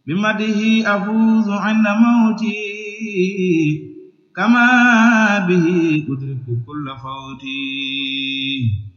بمده أفوز عند موتي كما به أدرك كل فوتي